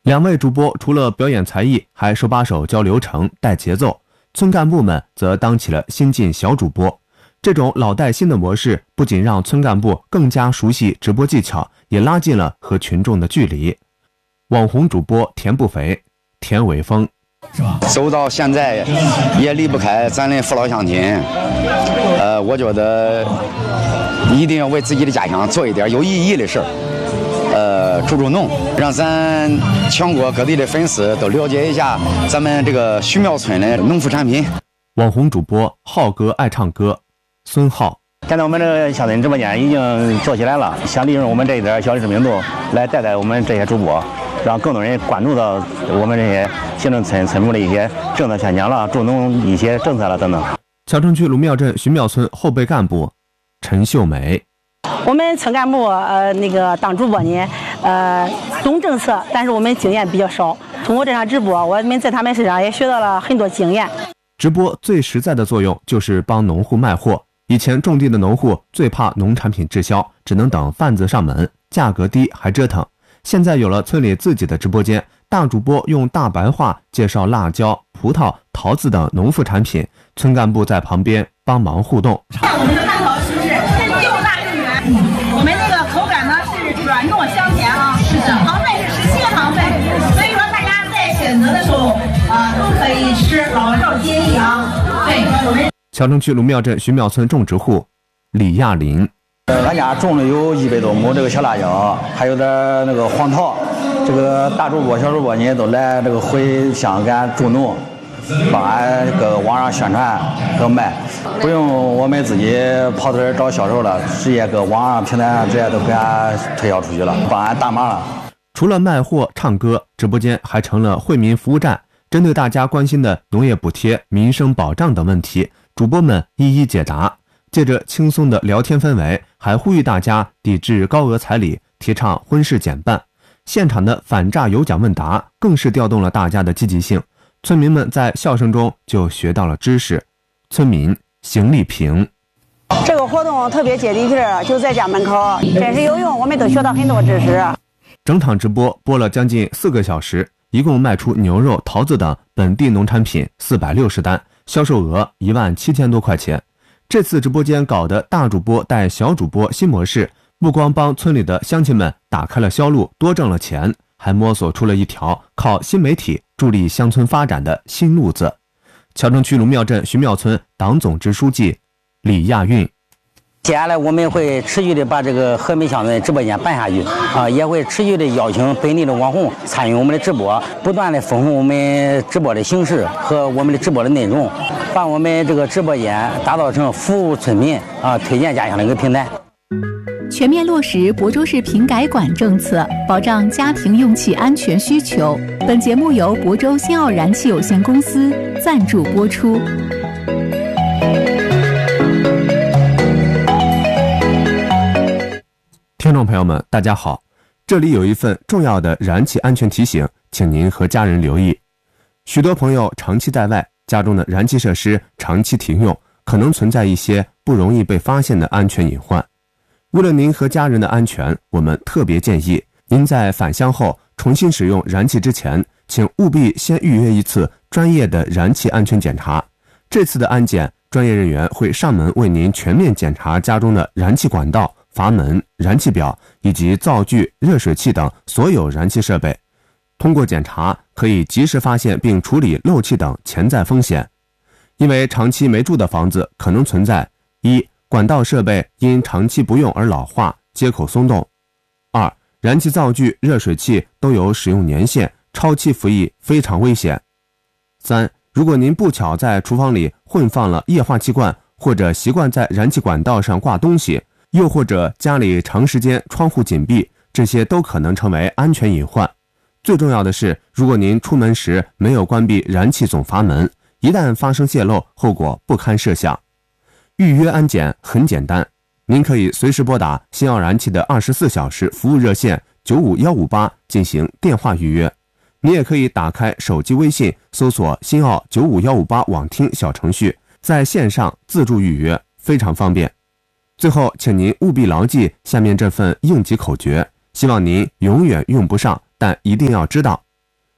两位主播除了表演才艺，还手把手教流程、带节奏。村干部们则当起了新晋小主播。这种老带新的模式，不仅让村干部更加熟悉直播技巧，也拉近了和群众的距离。网红主播田不肥、田伟峰， 走到现在也离不开咱的父老乡亲。我觉得一定要为自己的家乡做一点有意义的事儿。助农，让咱全国各地的粉丝都了解一下咱们这个徐庙村的农副产品。 网红主播浩哥爱唱歌，孙浩。 现在我们这个乡村直播间已经做起来了，想利用我们这一点小的知名度来带我们这些主播，让更多人关注到我们这些行政村部的一些政策宣讲了、助农一些政策了等等。 谯城区卢庙镇徐庙村后备干部陈秀梅。 我们村干部当主播呢，懂政策，但是我们经验比较少。通过这场直播，我们在他们身上也学到了很多经验。 直播最实在的作用就是帮农户卖货。以前种地的农户最怕农产品滞销，只能等贩子上门，价格低还折腾。现在有了村里自己的直播间，大主播用大白话介绍辣椒、葡萄、桃子等农副产品，村干部在旁边帮忙互动。 我们的蛋糕是不是又大又圆？我们那个口感呢是软糯香甜啊，是的，航费是17航费，所以说大家在选择的时候都可以吃，老少皆宜啊。对，我们。 谯城区卢庙镇徐庙村种植户李亚林。 俺家种了有100多亩这个小辣椒，还有点那个黄桃。这个大主播、小主播呢都来这个回乡给俺助农，帮俺搁网上宣传和卖，不用我们自己跑腿找销售了，直接搁网上平台上直接都给俺推销出去了，帮俺大忙了。 除了卖货、唱歌，直播间还成了惠民服务站，针对大家关心的农业补贴、民生保障等问题，主播们一一解答。借着轻松的聊天氛围，还呼吁大家抵制高额彩礼，提倡婚事减半。现场的反诈有奖问答更是调动了大家的积极性，村民们在笑声中就学到了知识。村民邢丽萍。 这个活动特别接地气，就在家门口，真是有用，我们都学到很多知识。 整场直播播了将近4个小时，一共卖出牛肉、桃子等本地农产品460单，销售额17000多块钱。这次直播间搞的大主播带小主播新模式，不光帮村里的乡亲们打开了销路，多挣了钱，还摸索出了一条靠新媒体助力乡村发展的新路子。谯城区卢庙镇徐庙村党总支书记李亚运。 接下来我们会持续的把这个和美乡村直播间办下去也会持续的邀请本地的网红参与我们的直播，不断的丰富我们直播的形式和我们的直播的内容，把我们这个直播间打造成服务村民推荐家乡的一个平台。 全面落实亳州市瓶改管政策，保障家庭用气安全需求。本节目由亳州新奥燃气有限公司赞助播出。 听众朋友们，大家好，这里有一份重要的燃气安全提醒，请您和家人留意。许多朋友长期在外，家中的燃气设施长期停用，可能存在一些不容易被发现的安全隐患。为了您和家人的安全，我们特别建议您在返乡后重新使用燃气之前，请务必先预约一次专业的燃气安全检查。这次的安检，专业人员会上门为您全面检查家中的燃气管道、阀门、燃气表以及灶具、热水器等所有燃气设备。通过检查，可以及时发现并处理漏气等潜在风险。因为长期没住的房子可能存在：一、管道设备因长期不用而老化，接口松动；二、燃气灶具、热水器都有使用年限，超期服役非常危险；三、如果您不巧在厨房里混放了液化气罐，或者习惯在燃气管道上挂东西，又或者家里长时间窗户紧闭，这些都可能成为安全隐患。最重要的是，如果您出门时没有关闭燃气总阀门，一旦发生泄漏，后果不堪设想。预约安检很简单，您可以随时拨打新奥燃气的24小时服务热线95158进行电话预约。你也可以打开手机微信，搜索新奥95158网听小程序，在线上自助预约，非常方便。最后，请您务必牢记下面这份应急口诀，希望您永远用不上，但一定要知道：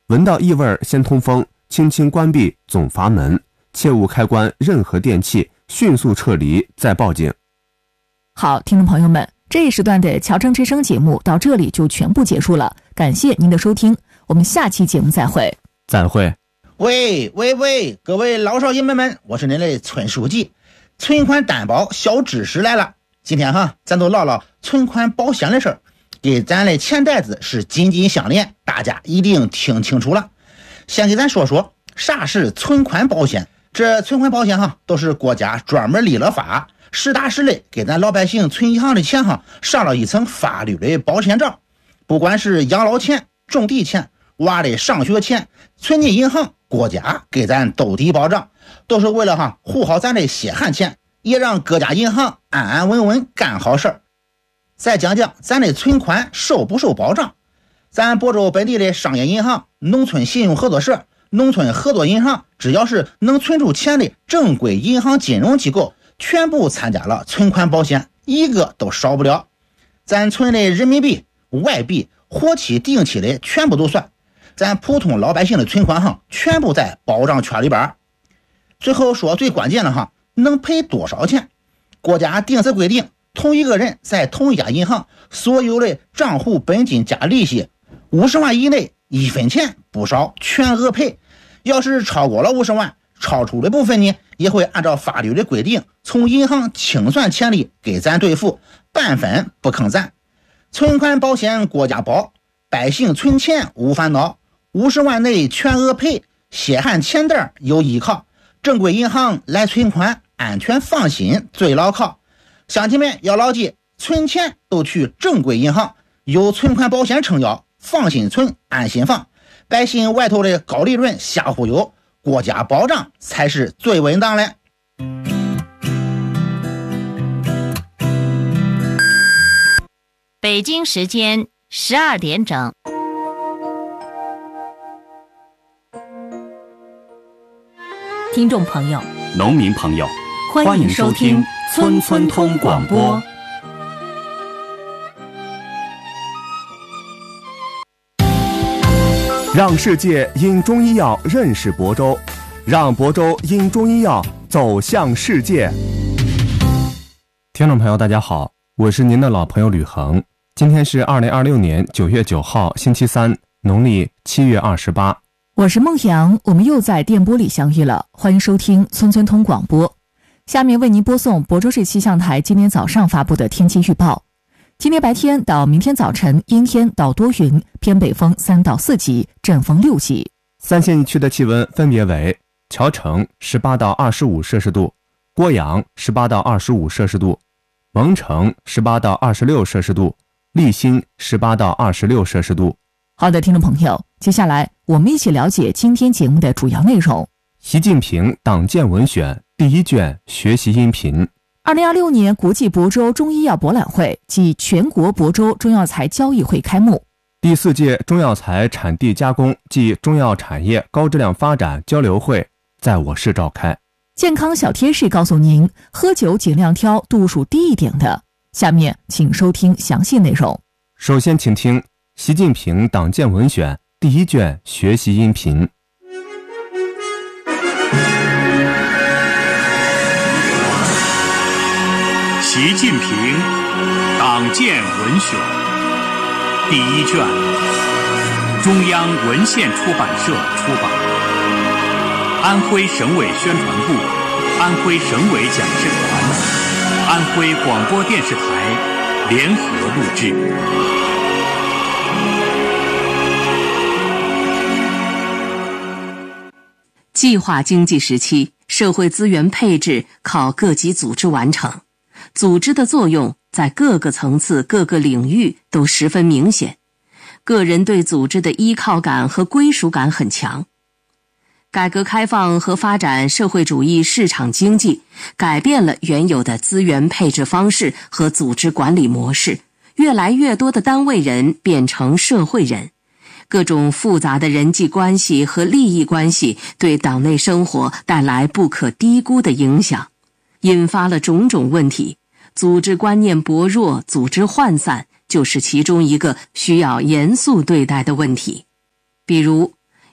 闻到异味先通风，轻轻关闭总阀门，切勿开关任何电器，迅速撤离再报警。 好，听众朋友们，这一时段的侨城之声节目到这里就全部结束了，感谢您的收听，我们下期节目再会。 再会。 喂，各位老少爷们，我是您的村书记。存款担保小知识来了，今天咱都唠唠存款保险的事儿，给咱的钱袋子是紧紧相连，大家一定听清楚了。先给咱说说啥是存款保险。这存款保险都是国家专门立了法，实打实的给咱老百姓存银行的钱上了一层法律的保险罩。不管是养老钱、种地钱、娃的上学钱，存进银行，国家给咱兜底保障，都是为了护好咱的血汗钱，也让各家银行安安稳稳干好事儿。再讲讲咱的存款受不受保障。咱亳州本地的商业银行、农村信用合作社、农村合作银行，只要是能存出钱的正规银行金融机构，全部参加了存款保险，一个都少不了。咱存的人民币、外币、活期、定期的全部都算，咱普通老百姓的存款全部在保障圈里边。最后说最关键的能赔多少钱？国家定时规定，同一个人在同一家银行所有的账户本金加利息50万以内，1分钱不少，全额赔。要是超过了50万，超出的部分呢，也会按照法律的规定从银行清算钱利给咱兑付，半分不坑咱。存款保险国家保，百姓存钱无烦恼，50万内全额赔，血汗钱袋有依靠，正规银行来存款，安全放心最牢靠。乡亲们要牢记，存钱都去正规银行，有存款保险撑腰，放心存，安心放。百姓外头的高利润瞎忽悠，国家保障才是最稳当的。 北京时间12点整。 听众朋友、 农民朋友， 欢迎收听村村通广播。 让世界因中医药认识亳州，让亳州因中医药走向世界。听众朋友大家好，我是您的老朋友吕恒。今天是2026年9月9号星期三，农历7月28。 我是孟阳，我们又在电波里相遇了，欢迎收听村村通广播。下面为您播送亳州市气象台今天早上发布的天气预报。今天白天到明天早晨阴天到多云，偏北风3到4级，阵风6级。 三县一区的气温分别为谯城18到25摄氏度，郭阳18到25摄氏度，蒙城18到26摄氏度，利辛18到26摄氏度。 好的，听众朋友，接下来我们一起了解今天节目的主要内容。 习近平党建文选第1卷学习音频。 2026年国际亳州中医药博览会暨全国亳州中药材交易会开幕。 第4届中药材产地加工暨中药产业高质量发展交流会在我市召开。 健康小贴士告诉您，喝酒尽量挑度数低一点的。下面请收听详细内容。 首先请听习近平党建文选第1卷学习音频。 习近平党建文选第1卷，中央文献出版社出版，安徽省委宣传部、安徽省委讲师团、安徽广播电视台联合录制。 计划经济时期，社会资源配置靠各级组织完成。组织的作用在各个层次、各个领域都十分明显，个人对组织的依靠感和归属感很强。改革开放和发展社会主义市场经济，改变了原有的资源配置方式和组织管理模式，越来越多的单位人变成社会人。各种复杂的人际关系和利益关系对党内生活带来不可低估的影响，引发了种种问题。组织观念薄弱、组织涣散就是其中一个需要严肃对待的问题。比如，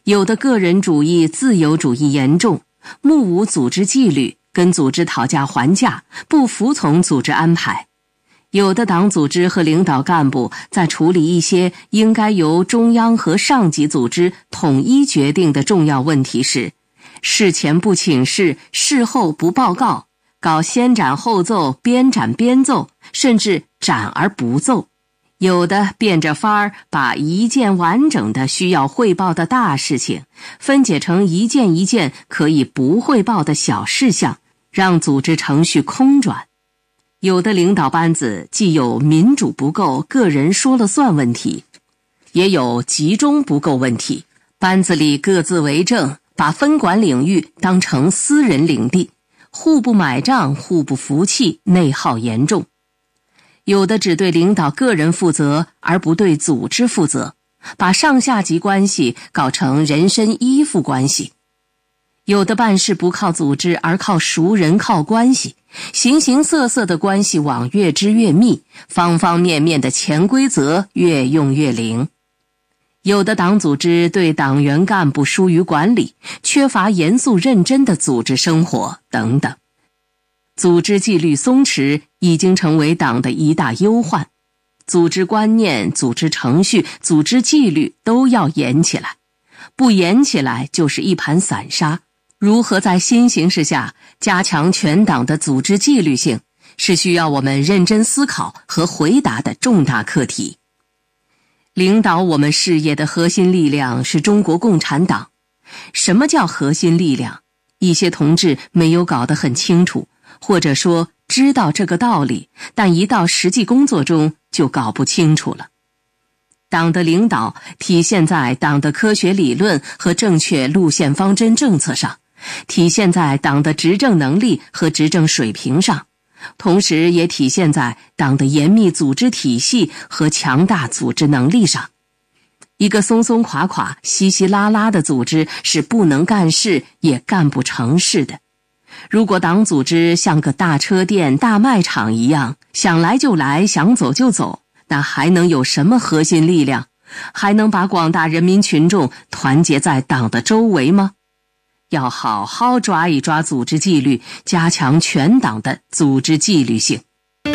有的个人主义、自由主义严重，目无组织纪律，跟组织讨价还价，不服从组织安排。有的党组织和领导干部在处理一些应该由中央和上级组织统一决定的重要问题时，事前不请示，事后不报告，搞先斩后奏、边斩边奏，甚至斩而不奏。有的变着法儿把一件完整的需要汇报的大事情分解成一件一件可以不汇报的小事项，让组织程序空转。有的领导班子既有民主不够、个人说了算问题，也有集中不够问题，班子里各自为政，把分管领域当成私人领地，互不买账，互不服气，内耗严重。有的只对领导个人负责，而不对组织负责，把上下级关系搞成人身依附关系。有的办事不靠组织，而靠熟人、靠关系，形形色色的关系网越织越密，方方面面的潜规则越用越灵。有的党组织对党员干部疏于管理，缺乏严肃认真的组织生活等等。组织纪律松弛已经成为党的一大忧患，组织观念、组织程序、组织纪律都要严起来，不严起来就是一盘散沙。如何在新形势下加强全党的组织纪律性，是需要我们认真思考和回答的重大课题。领导我们事业的核心力量是中国共产党。什么叫核心力量？一些同志没有搞得很清楚，或者说知道这个道理，但一到实际工作中就搞不清楚了。党的领导体现在党的科学理论和正确路线方针政策上，体现在党的执政能力和执政水平上，同时也体现在党的严密组织体系和强大组织能力上。一个松松垮垮、稀稀拉拉的组织是不能干事，也干不成事的。如果党组织像个大车店、大卖场一样，想来就来，想走就走，那还能有什么核心力量？还能把广大人民群众团结在党的周围吗？要好好抓一抓组织纪律，加强全党的组织纪律性。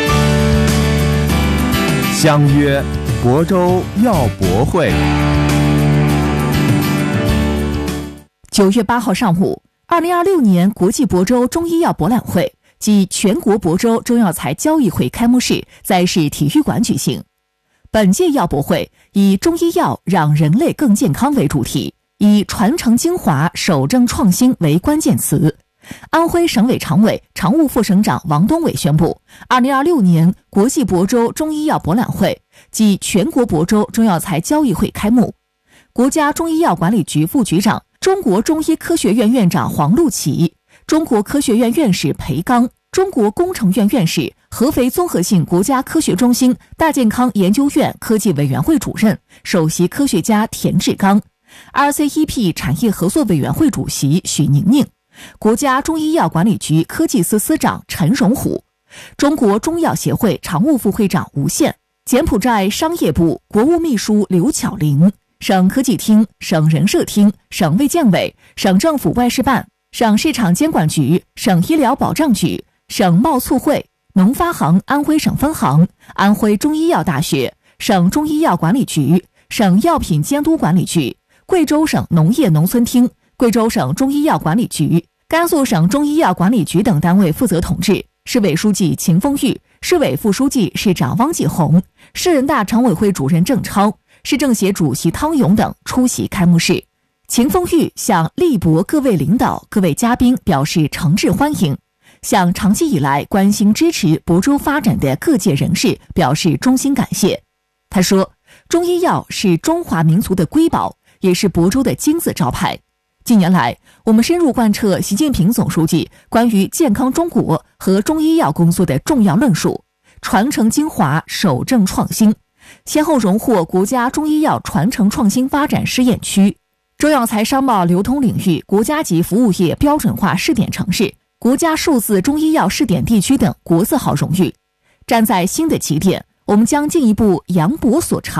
相约亳州药博会。 9月8号上午，2026年国际亳州中医药博览会暨全国亳州中药材交易会开幕式在市体育馆举行。本届药博会以中医药让人类更健康为主题，以传承精华、守正创新为关键词。安徽省委常委、常务副省长王东伟宣布，2026年国际亳州中医药博览会暨全国亳州中药材交易会开幕。国家中医药管理局副局长、中国中医科学院院长黄路启、中国科学院院士裴刚、中国工程院院士、合肥综合性国家科学中心大健康研究院科技委员会主任、首席科学家田志刚、RCEP 产业合作委员会主席许宁宁、国家中医药管理局科技司司长陈荣虎、中国中药协会常务副会长吴宪、柬埔寨商业部国务秘书刘巧玲、省科技厅、省人社厅、省卫健委、省政府外事办、省市场监管局、省医疗保障局、省贸促会、农发行安徽省分行、安徽中医药大学、省中医药管理局、省药品监督管理局、贵州省农业农村厅、贵州省中医药管理局、甘肃省中医药管理局等单位负责同志，市委书记秦凤玉、市委副书记、市长汪继红、市人大常委会主任郑超、市政协主席汤勇等出席开幕式。秦凤玉向力博各位领导、各位嘉宾表示诚挚欢迎，向长期以来关心支持亳州发展的各界人士表示衷心感谢。他说，中医药是中华民族的瑰宝，也是亳州的金字招牌。近年来，我们深入贯彻习近平总书记关于健康中国和中医药工作的重要论述，传承精华，守正创新，先后荣获国家中医药传承创新发展试验区、中药材商贸流通领域国家级服务业标准化试点城市、国家数字中医药试点地区等国字号荣誉。站在新的起点，我们将进一步扬博所长，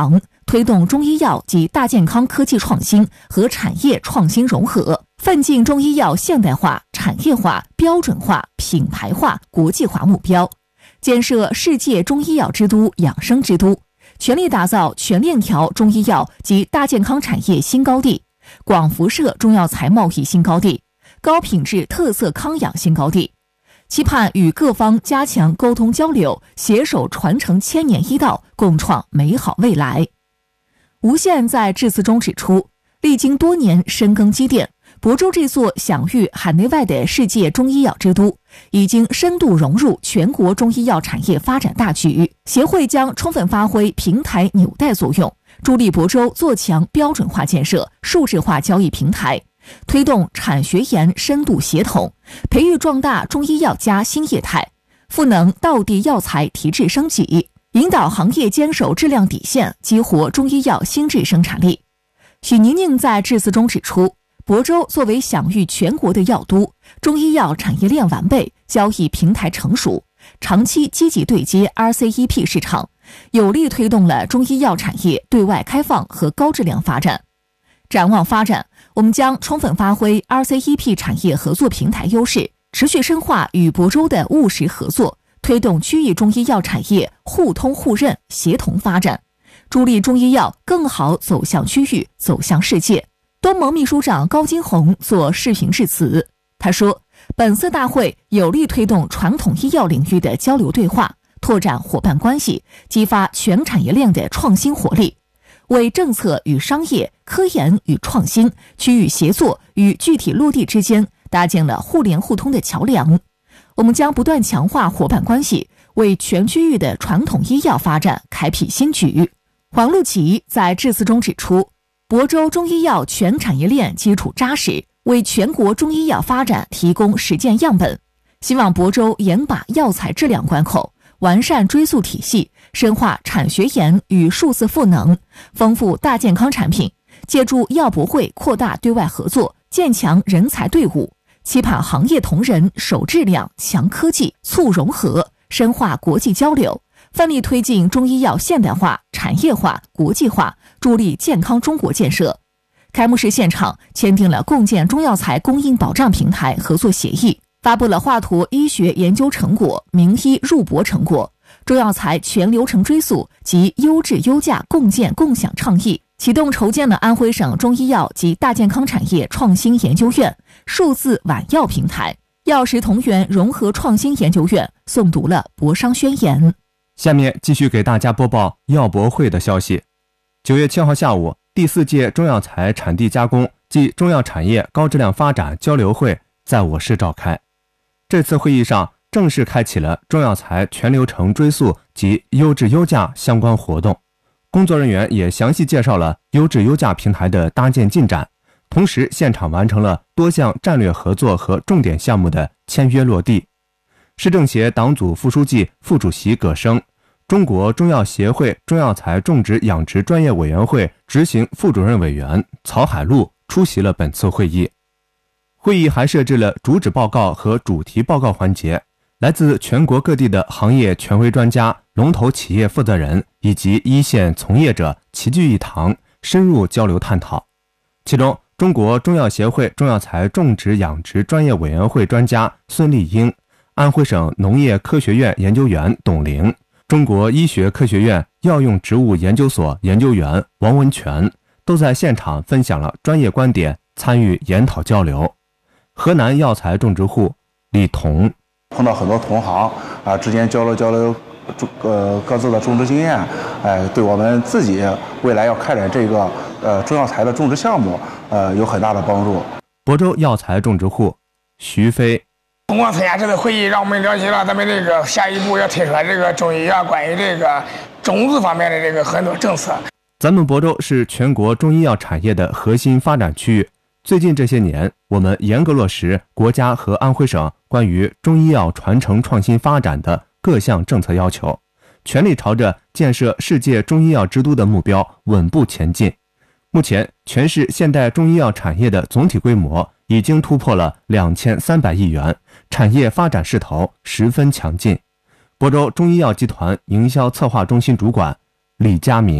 推动中医药及大健康科技创新和产业创新融合，奋进中医药现代化、产业化、标准化、品牌化、国际化目标，建设世界中医药之都、养生之都，全力打造全链条中医药及大健康产业新高地、广辐射中药材贸易新高地、高品质特色康养新高地，期盼与各方加强沟通交流，携手传承千年医道，共创美好未来。吴县在致辞中指出，历经多年深耕积淀，亳州这座享誉海内外的世界中医药之都，已经深度融入全国中医药产业发展大局。协会将充分发挥平台纽带作用，助力亳州做强标准化建设、数字化交易平台，推动产学研深度协同，培育壮大中医药加新业态，赋能道地药材提质升级，引导行业坚守质量底线，激活中医药新质生产力。许宁宁在致辞中指出，亳州作为享誉全国的药都，中医药产业链完备，交易平台成熟，长期积极对接 RCEP 市场，有力推动了中医药产业对外开放和高质量发展。展望发展，我们将充分发挥 RCEP 产业合作平台优势，持续深化与亳州的务实合作，推动区域中医药产业互通互认、协同发展，助力中医药更好走向区域、走向世界。东盟秘书长高金红作视频致辞，他说，本次大会有力推动传统医药领域的交流对话，拓展伙伴关系，激发全产业链的创新活力，为政策与商业、科研与创新、区域协作与具体落地之间搭建了互联互通的桥梁。我们将不断强化伙伴关系，为全区域的传统医药发展开辟新局。黄路奇在致辞中指出，亳州中医药全产业链基础扎实，为全国中医药发展提供实践样本。希望亳州严把药材质量关口，完善追溯体系，深化产学研与数字赋能，丰富大健康产品，借助药博会扩大对外合作，建强人才队伍，期盼行业同仁守质量、强科技、促融合，深化国际交流，奋力推进中医药现代化、产业化、国际化，助力健康中国建设。开幕式现场签订了共建中药材供应保障平台合作协议，发布了华佗医学研究成果、名医入博成果、中药材全流程追溯及优质优价共建共享倡议，启动筹建了安徽省中医药及大健康产业创新研究院、数字晚药平台。药食同源融合创新研究院诵读了博商宣言。 下面继续给大家播报药博会的消息。9月7号下午，第4届中药材产地加工暨中药产业高质量发展交流会在我市召开。这次会议上正式开启了中药材全流程追溯及优质优价相关活动，工作人员也详细介绍了优质优价平台的搭建进展，同时现场完成了多项战略合作和重点项目的签约落地。市政协党组副书记、副主席葛生，中国中药协会中药材种植养殖专业委员会执行副主任委员曹海璐出席了本次会议。会议还设置了主旨报告和主题报告环节，来自全国各地的行业权威专家、龙头企业负责人以及一线从业者齐聚一堂，深入交流探讨。其中，中国中药协会中药材种植养殖专业委员会专家孙丽英，安徽省农业科学院研究员董玲，中国医学科学院药用植物研究所研究员王文全都在现场分享了专业观点，参与研讨交流。河南药材种植户李彤碰到很多同行之间交流各自的种植经验，对我们自己未来要开展这个中药材的种植项目有很大的帮助。 亳州药材种植户徐飞， 通过参加这次会议，让我们了解了咱们这个下一步要推出来这个中医药关于这个种子方面的这个很多政策。 咱们亳州是全国中医药产业的核心发展区域，最近这些年，我们严格落实国家和安徽省关于中医药传承创新发展的各项政策要求，全力朝着建设世界中医药之都的目标稳步前进。目前，全市现代中医药产业的总体规模已经突破了2300亿元，产业发展势头十分强劲。亳州中医药集团营销策划中心主管李佳明，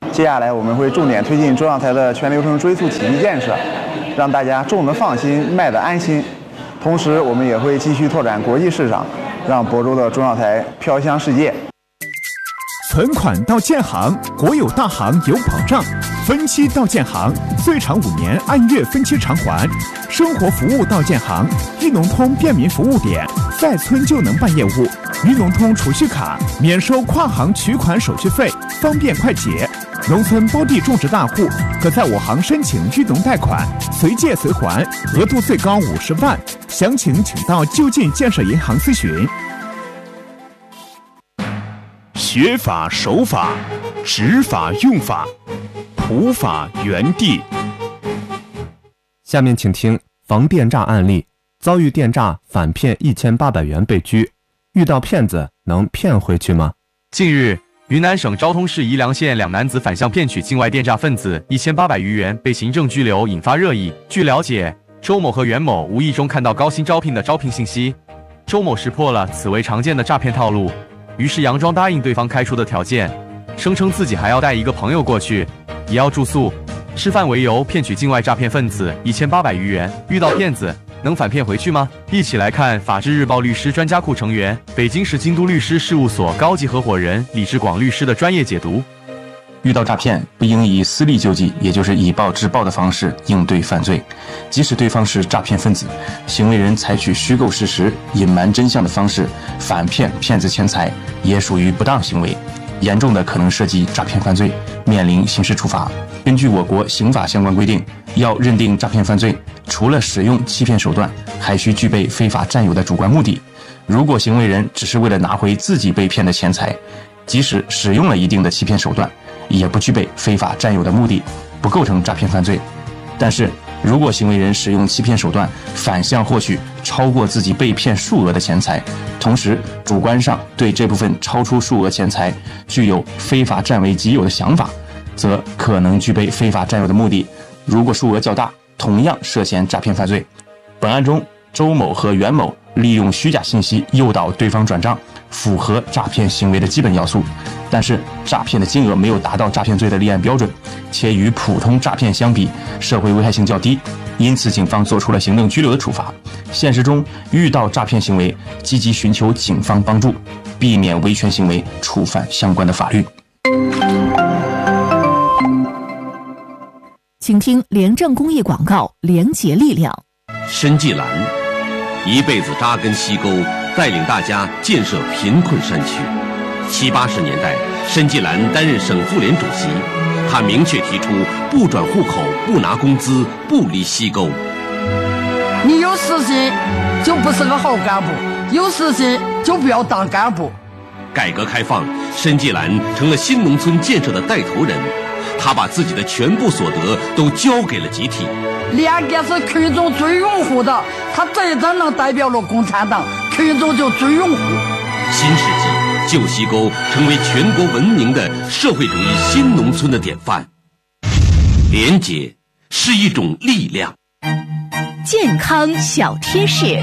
接下来我们会重点推进中药材的全流程追溯体系建设，让大家种得放心，卖得安心。同时，我们也会继续拓展国际市场，让亳州的中药材飘香世界。 存款到建行，国有大行有保障；分期到建行，最长5年按月分期偿还；生活服务到建行，裕农通便民服务点，在村就能办业务；裕农通储蓄卡免收跨行取款手续费，方便快捷。农村包地种植大户可在我行申请裕农贷款，随借随还，额度最高50万。详情请到就近建设银行咨询。学法守法，执法用法，普法原地。 下面请听防电诈案例：遭遇电诈反骗1800元被拘，遇到骗子能骗回去吗？ 近日，云南省昭通市宜良县2男子反向骗取境外电诈分子1800余元，被行政拘留，引发热议。据了解，周某和袁某无意中看到高薪招聘的招聘信息，周某识破了此为常见的诈骗套路，于是佯装答应对方开出的条件，声称自己还要带一个朋友过去，也要住宿、吃饭为由骗取境外诈骗分子1800余元。遇到骗子能反骗回去吗？一起来看法制日报律师专家库成员、北京市京都律师事务所高级合伙人李志广律师的专业解读。 遇到诈骗，不应以私利救济，也就是以暴制暴的方式应对犯罪。即使对方是诈骗分子，行为人采取虚构事实、隐瞒真相的方式反骗骗子钱财，也属于不当行为，严重的可能涉及诈骗犯罪，面临刑事处罚。根据我国刑法相关规定，要认定诈骗犯罪，除了使用欺骗手段，还需具备非法占有的主观目的。如果行为人只是为了拿回自己被骗的钱财，即使使用了一定的欺骗手段，也不具备非法占有的目的，不构成诈骗犯罪。但是，如果行为人使用欺骗手段反向获取超过自己被骗数额的钱财，同时主观上对这部分超出数额钱财具有非法占为己有的想法，则可能具备非法占有的目的。如果数额较大，同样涉嫌诈骗犯罪。本案中，周某和袁某利用虚假信息诱导对方转账，符合诈骗行为的基本要素，但是诈骗的金额没有达到诈骗罪的立案标准，且与普通诈骗相比，社会危害性较低，因此警方作出了行政拘留的处罚。现实中，遇到诈骗行为，积极寻求警方帮助，避免维权行为触犯相关的法律。 请听廉政公益广告，廉洁力量。 申纪兰一辈子扎根西沟，带领大家建设贫困山区。70、80年代，申纪兰担任省妇联主席，他明确提出不转户口、不拿工资、不离西沟。 你有实心就不是个好干部，有实心就不要当干部。 改革开放，申纪兰成了新农村建设的带头人，他把自己的全部所得都交给了集体。 连个是群众最拥护的，他真正能代表了共产党，群众就最拥护。 新世纪，旧西沟成为全国闻名的社会主义新农村的典范。廉洁是一种力量。 健康小贴士。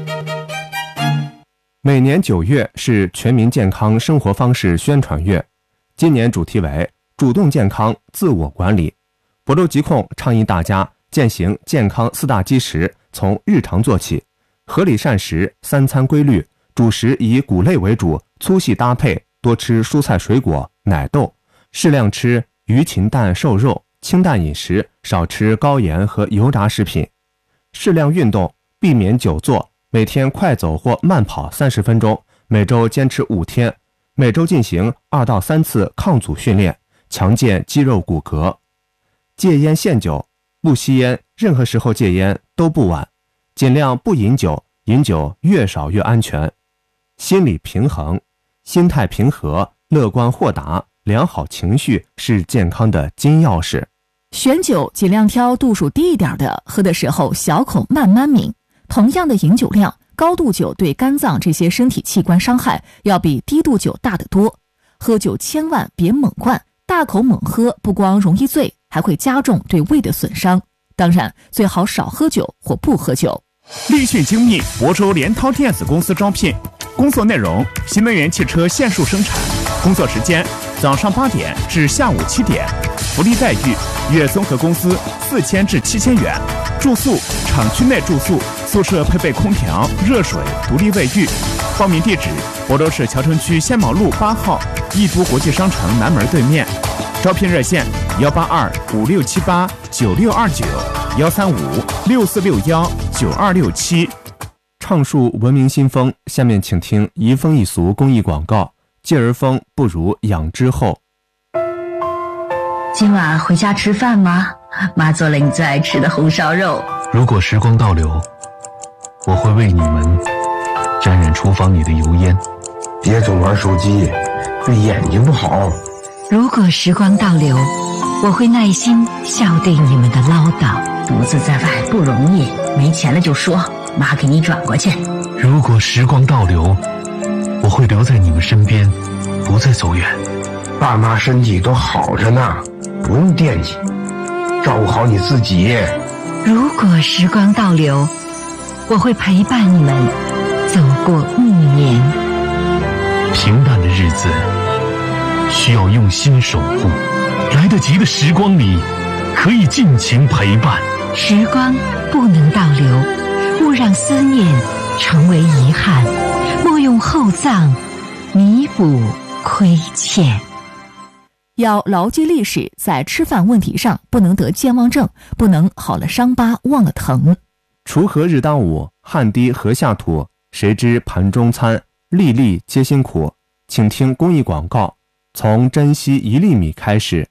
每年9月是全民健康生活方式宣传月，今年主题为主动健康自我管理。亳州疾控倡议大家践行健康4大基石，从日常做起，合理膳食，3餐规律，主食以谷类为主，粗细搭配，多吃蔬菜水果、奶豆，适量吃鱼禽蛋瘦肉，清淡饮食，少吃高盐和油炸食品，适量运动，避免久坐，每天快走或慢跑30分钟，每周坚持5天，每周进行2到3次抗阻训练，强健肌肉骨骼。戒烟限酒，不吸烟，任何时候戒烟都不晚，尽量不饮酒，饮酒越少越安全。心理平衡，心态平和，乐观豁达，良好情绪是健康的金钥匙。 选酒尽量挑度数低一点的，喝的时候小口慢慢抿。同样的饮酒量，高度酒对肝脏这些身体器官伤害要比低度酒大得多。喝酒千万别猛灌，大口猛喝不光容易醉，还会加重对胃的损伤。当然，最好少喝酒或不喝酒。 立讯精密亳州联涛电子公司招聘，工作内容：新能源汽车线束生产，工作时间早上8点至下午7点。福利待遇：月综合工资4000至7000元。住宿：厂区内住宿，宿舍配备空调、热水、独立卫浴。报名地址：亳州市谯城区仙毛路8号易都国际商城南门对面。招聘热线：18256789629，13564619267。 畅述文明新风，下面请听移风易俗公益广告。戒而风不如养之后。 今晚回家吃饭吗？妈做了你最爱吃的红烧肉。 如果时光倒流，我会为你们沾染厨房里的油烟。 别总玩手机，对眼睛不好。 如果时光倒流，我会耐心笑对你们的唠叨。独自在外不容易，没钱了就说，妈给你转过去。 如果时光倒流，我会留在你们身边，不再走远。 爸妈身体都好着呢，不用惦记，照顾好你自己。 如果时光倒流，我会陪伴你们走过暮年。 平淡的日子需要用心守护，来得及的时光里可以尽情陪伴。 时光不能倒流，勿让思念成为遗憾，莫用厚葬弥补亏欠。 要牢记历史，在吃饭问题上不能得健忘症，不能好了伤疤忘了疼。 锄禾日当午，汗滴禾下土，谁知盘中餐，粒粒皆辛苦。请听公益广告，从珍惜1粒米开始。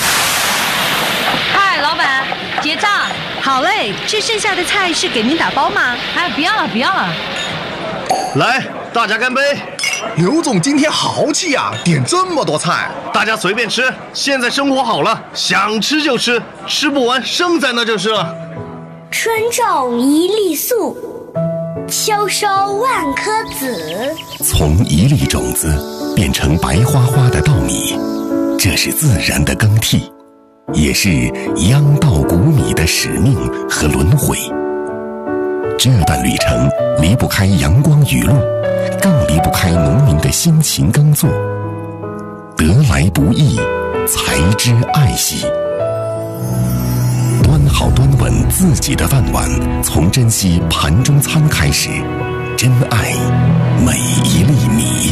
嗨，老板，结账。好嘞，这剩下的菜是给您打包吗？哎，不要了，不要了。 来，大家干杯！ 刘总今天豪气呀，点这么多菜， 大家随便吃。现在生活好了，想吃就吃，吃不完剩在那就是了。 春种1粒粟，秋收万颗子。 从1粒种子变成白花花的稻米，这是自然的更替，也是秧稻谷米的使命和轮回。这段旅程离不开阳光雨露，更离不开农民的辛勤耕作。得来不易，才知爱惜。端好端稳自己的饭碗，从珍惜盘中餐开始，珍爱每1粒米。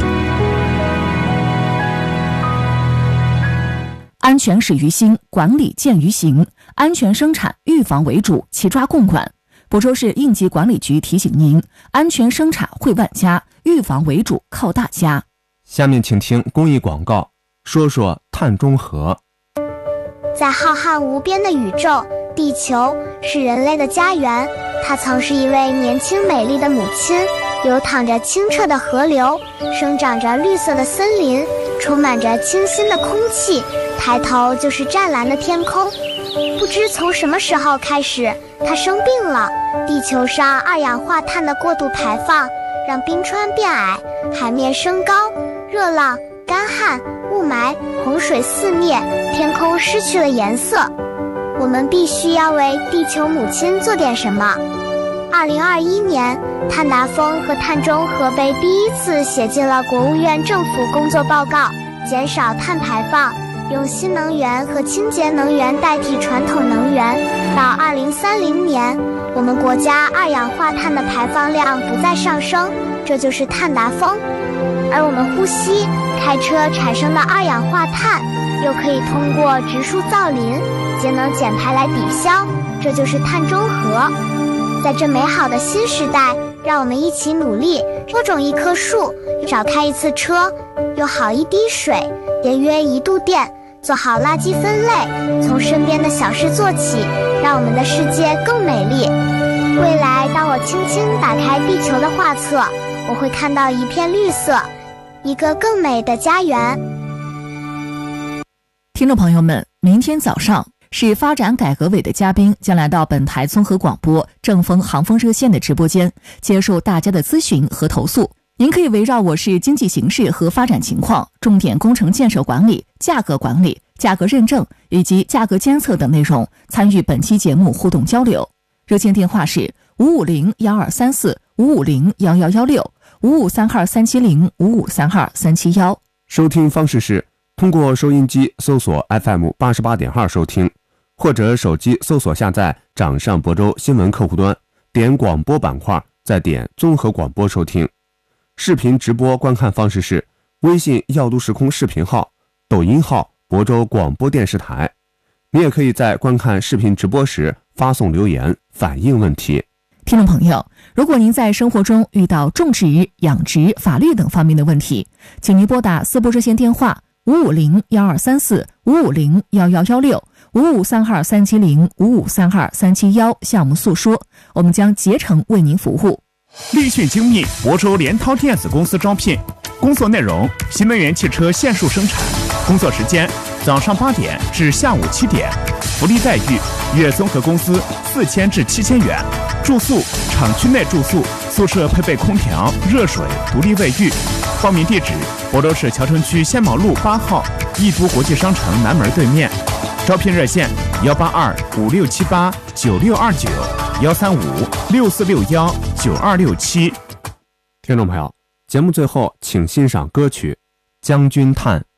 安全始于心，管理见于行。安全生产，预防为主，齐抓共管。亳州市应急管理局提醒您：安全生产惠万家，预防为主靠大家。 下面请听公益广告，说说碳中和。 在浩瀚无边的宇宙，地球是人类的家园。它曾是一位年轻美丽的母亲，流淌着清澈的河流，生长着绿色的森林，充满着清新的空气，抬头就是湛蓝的天空。不知从什么时候开始，它生病了。地球上二氧化碳的过度排放，让冰川变矮，海面升高，热浪、干旱、雾霾、洪水肆虐，天空失去了颜色。我们必须要为地球母亲做点什么。2021年，碳达峰和碳中和被第1次写进了国务院政府工作报告，减少碳排放，用新能源和清洁能源代替传统能源。到2030年，我们国家二氧化碳的排放量不再上升，这就是碳达峰。而我们呼吸、开车产生的二氧化碳，又可以通过植树造林、节能减排来抵消，这就是碳中和。在这美好的新时代，让我们一起努力，多种1棵树，少开1次车，用好1滴水，节约1度电，做好垃圾分类，从身边的小事做起，让我们的世界更美丽。未来，当我轻轻打开地球的画册，我会看到一片绿色，一个更美的家园。 听众朋友们，明天早上市发展改革委的嘉宾将来到本台综合广播正风航风热线的直播间，接受大家的咨询和投诉。您可以围绕我市经济形势和发展情况、重点工程建设管理、价格管理、价格认证以及价格监测等内容参与本期节目互动交流。热线电话是550-1234、550-1116、5532370、5532371。 收听方式是通过收音机搜索 FM 88.2收听，或者手机搜索下载掌上亳州新闻客户端，点广播板块，再点综合广播收听。视频直播观看方式是微信耀都时空视频号、抖音号亳州广播电视台。你也可以在观看视频直播时发送留言反映问题。 听众朋友，如果您在生活中遇到种植、养殖、法律等方面的问题，请您拨打四波热线电话550-1234、550-1116、5532-370、5532-371向我们诉说，我们将竭诚为您服务。 立讯精密亳州联涛电子公司招聘，工作内容：新能源汽车线束生产，工作时间：早上8点至下午7点，福利待遇：月综合工资4000至7000元，住宿厂区内住宿，宿舍配备空调、热水、独立卫浴。报名地址：亳州市谯城区仙毛路8号易都国际商城南门对面。招聘热线：182-5678-9629，135-6461-9267。 听众朋友，节目最后请欣赏歌曲《将军叹》。